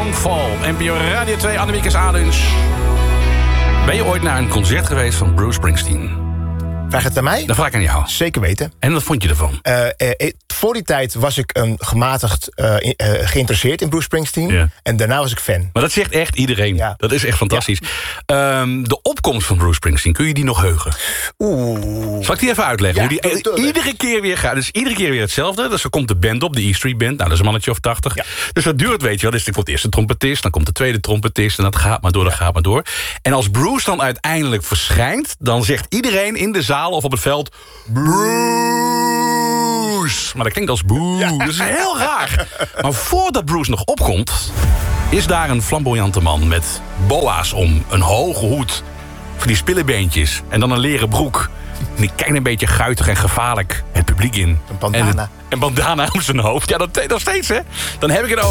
Songfall. NPO Radio 2, Annemiek is Adens. Ben je ooit naar een concert geweest van Bruce Springsteen? Vraag het aan mij? Dat vraag ik aan jou. Zeker weten. En wat vond je ervan? Voor die tijd was ik gematigd geïnteresseerd in Bruce Springsteen. Ja. En daarna was ik fan. Maar dat zegt echt iedereen. Ja. Dat is echt fantastisch. Ja. De opkomst van Bruce Springsteen, kun je die nog heugen? Zal ik die even uitleggen? Ja, hoe die iedere keer weer gaat. Dus iedere keer weer hetzelfde. Dus er komt de band op, de E Street Band. Nou, dat is een mannetje of 80. Ja. Dus dat duurt, weet je wel. Dus er komt eerst de trompetist, dan komt de tweede trompetist. En dat gaat maar door, dat gaat maar door. En als Bruce dan uiteindelijk verschijnt, dan zegt iedereen in de zaal of op het veld: Bruce! Maar dat klinkt als boe. Ja. Dat is heel raar. Maar voordat Bruce nog opkomt, is daar een flamboyante man met boa's om, een hoge hoed, voor die spillebeentjes en dan een leren broek. En die kijkt een beetje guitig en gevaarlijk het publiek in. Een bandana. En bandana om zijn hoofd. Ja, dat nog steeds, hè? Dan heb ik het over